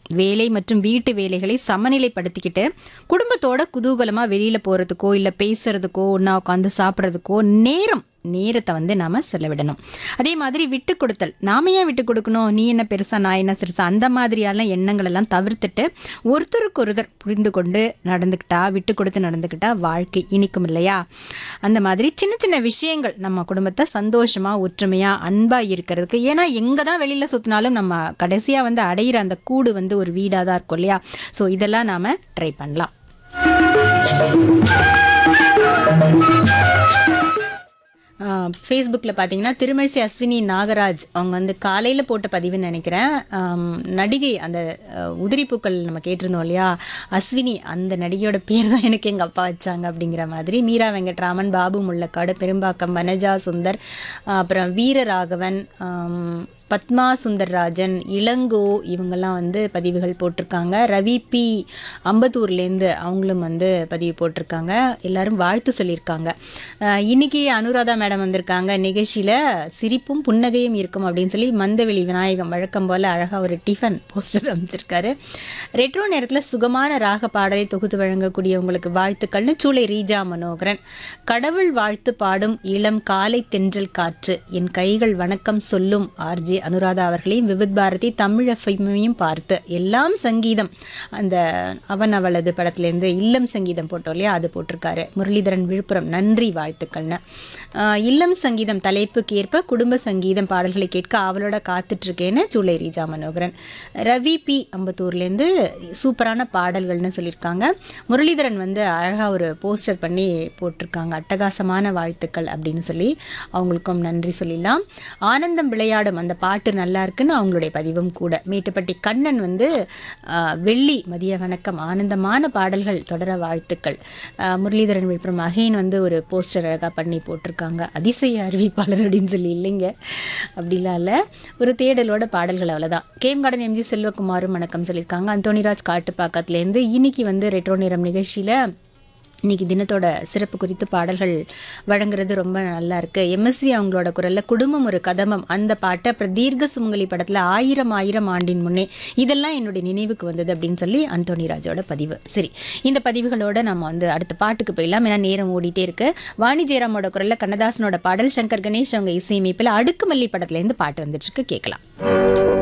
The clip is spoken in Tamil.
வேலை மற்றும் வீட்டு வேலைகளை சமநிலைப்படுத்திக்கிட்டு குடும்பத்தோட குதூகலமா வெளியில போறதுக்கோ இல்ல பேசுறதுக்கோ ஒண்ணா உட்காந்து சாப்பிட்றதுக்கோ நேரத்தை வந்து நாம செலவிடணும். அதே மாதிரி விட்டு கொடுத்தல், நாம ஏன் விட்டு கொடுக்கணும், நீ என்ன பெருசா நான் என்ன சிறுசா, அந்த மாதிரியான எண்ணங்கள் எல்லாம் தவிர்த்துட்டு ஒருத்தருக்கு ஒருத்தர் புரிந்து கொண்டு நடந்துக்கிட்டா, விட்டு கொடுத்து நடந்துக்கிட்டா வாழ்க்கை இனிக்கும் இல்லையா? அந்த மாதிரி சின்ன சின்ன விஷயங்கள் நம்ம குடும்பத்தை சந்தோஷமா ஒற்றுமையா அன்பா இருக்கிறதுக்கு, ஏன்னா எங்க தான் வெளியில சுத்தினாலும் நம்ம கடைசியா வந்து அடையிற அந்த கூடு வந்து ஒரு வீடாக தான் இருக்கும் இல்லையா? ஸோ இதெல்லாம் நாம ட்ரை பண்ணலாம். ஃபேஸ்புக்கில் பார்த்தீங்கன்னா திருமழிசை அஸ்வினி நாகராஜ் அவங்க வந்து காலையில் போட்ட பதிவுன்னு நினைக்கிறேன். நடிகை அந்த உதிரிப்பூக்கள் நம்ம கேட்டிருந்தோம் இல்லையா, அஸ்வினி அந்த நடிகையோட பேர் தான் எனக்கு எங்கள் அப்பா வச்சாங்க அப்படிங்கிற மாதிரி. மீரா வெங்கட்ராமன், பாபு முள்ளக்காடு, பெரும்பாக்கம் வனஜா சுந்தர், அப்புறம் வீரராகவன், பத்மா சுந்தர்ராஜன், இளங்கோ இவங்கெல்லாம் வந்து பதிவுகள் போட்டிருக்காங்க. ரவி பி அம்பத்தூர்லேருந்து அவங்களும் வந்து பதிவு போட்டிருக்காங்க. எல்லாரும் வாழ்த்து சொல்லியிருக்காங்க. இன்னைக்கு அனுராதா மேடம் வந்திருக்காங்க, நிகழ்ச்சியில் சிரிப்பும் புன்னகையும் இருக்கும் அப்படின்னு சொல்லி மந்தவெளி விநாயகம் வழக்கம் போல் அழகாக ஒரு டிஃபன் போஸ்டர் அமைச்சிருக்காரு. ரெட்ரோ நேரத்தில் சுகமான ராக பாடலை தொகுத்து வழங்கக்கூடியவங்களுக்கு வாழ்த்துக்கள்னு சூளை ரீஜா மனோகரன். கடவுள் வாழ்த்து பாடும் இளம் காலை தென்றல் காற்று, என் கைகள் வணக்கம் சொல்லும் ஆர்ஜி அனுராதா அவர்களையும் விவித் பாரதி தமிழ் எஃப்எம்மையும் பார்த்து எல்லாம் சங்கீதம், அந்த அவன் அவளது படத்துலேருந்து இல்லம் சங்கீதம் போட்டோம் இல்லையா, அது போட்டிருக்காரு. முரளிதரன் விழுப்புரம், நன்றி வாழ்த்துக்கள்னு. இல்லம் சங்கீதம் தலைப்புக்கு ஏற்ப குடும்ப சங்கீதம் பாடல்களை கேட்க அவளோட காத்துட்ருக்கேன்னு சூளை ரீஜா மனோகரன். ரவி பி அம்பத்தூர்லேருந்து சூப்பரான பாடல்கள்னு சொல்லியிருக்காங்க. முரளிதரன் வந்து அழகாக ஒரு போஸ்டர் பண்ணி போட்டிருக்காங்க, அட்டகாசமான வாழ்த்துக்கள் அப்படின்னு சொல்லி அவங்களுக்கும் நன்றி சொல்லிடலாம். ஆனந்தம் விளையாடும் அந்த பாட்டு நல்லா இருக்குன்னு அவங்களுடைய பதிவும் கூட. மேட்டுப்பட்டி கண்ணன் வந்து வெள்ளி மதிய வணக்கம், ஆனந்தமான பாடல்கள் தொடர வாழ்த்துக்கள். முரளிதரன் விழுப்புரம் அகைன் வந்து ஒரு போஸ்டர் அழகாக பண்ணி போட்டிருக்காங்க, அதிசய அறிவிப்பாளர் அப்படின்னு சொல்லி. இல்லைங்க, அப்படிலாம் இல்லை, ஒரு தேடலோட பாடல்கள் அவ்வளோதான். கேம் கார்டன் எம்ஜி செல்வகுமாரும் வணக்கம் சொல்லியிருக்காங்க. அந்தோனிராஜ் காட்டுப்பாக்கத்துலேருந்து இன்னைக்கு வந்து ரெட்ரோ நேரம் நிகழ்ச்சியில் இன்றைக்கி தினத்தோட சிறப்பு குறித்து பாடல்கள் வழங்குறது ரொம்ப நல்லா இருக்குது. எம்எஸ்வி அவங்களோட குரலில் குடும்பம் ஒரு கதமம் அந்த பாட்டை அப்புறம் தீர்க்க சுமங்கலி படத்தில் 1000 ஆண்டின் முன்னே இதெல்லாம் என்னுடைய நினைவுக்கு வந்தது அப்படின்னு சொல்லி அந்தோனிராஜோட பதிவு. சரி, இந்த பதிவுகளோட நம்ம வந்து அடுத்த பாட்டுக்கு போயிடலாம், ஏன்னா நேரம் ஓடிட்டே இருக்கு. வாணி ஜெயராமோட குரலில் கண்ணதாசனோட பாடல், சங்கர் கணேஷ் அவங்க இசையமைப்பில் அடுக்குமல்லி படத்துலேருந்து பாட்டு வந்துட்டுருக்கு, கேட்கலாம்.